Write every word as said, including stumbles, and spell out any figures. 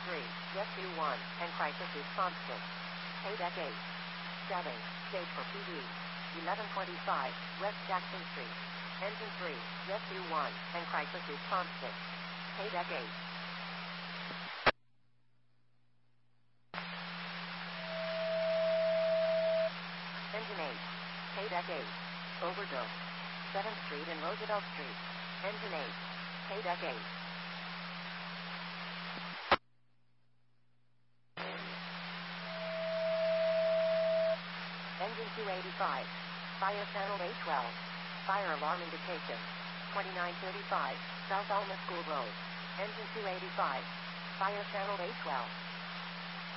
three, Rescue one, and Crisis Response six. Paydeck eight. seven, stage for P D. eleven twenty-five, West Jackson Street. Engine three, Rescue one, and Crisis Response six. Paydeck eight. Engine eight. Paydeck eight. Overdose. seventh Street and Roosevelt Street. Engine eight. Paydeck eight. Engine two eighty-five. Fire channel A twelve. Fire alarm indication. twenty-nine thirty-five, South Alma School Road. Engine two eighty-five. Fire channel A twelve.